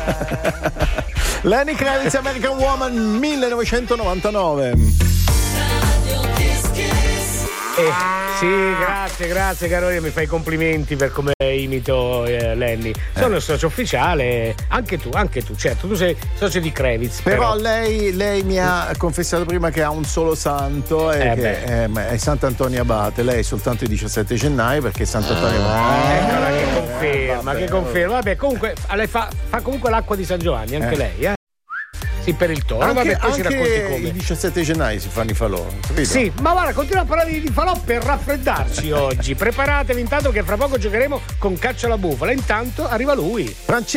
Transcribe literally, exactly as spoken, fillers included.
Lenny Kravitz, American Woman, millenovecentonovantanove. Eh, sì, grazie, grazie Carolina, mi fai i complimenti per come imito eh, Lenny. Sono eh. socio ufficiale, anche tu, anche tu, certo, tu sei socio di Kravitz. Però, però. Lei, lei mi ha confessato prima che ha un solo santo e eh che è, è Sant'Antonio Abate. Lei soltanto il diciassette gennaio perché è Sant'Antonio Abate. Ah, eccola che conferma, eh, che conferma. Vabbè, comunque lei fa, fa comunque l'acqua di San Giovanni, anche eh. lei, eh? Sì, per il toro, anche, vabbè, poi ci racconti come. Il diciassette gennaio si fanno i falò, capito? Sì, ma guarda, continua a parlare di, di falò per raffreddarci oggi. Preparatevi intanto che fra poco giocheremo con Caccia la Bufala. Intanto arriva lui. Francesco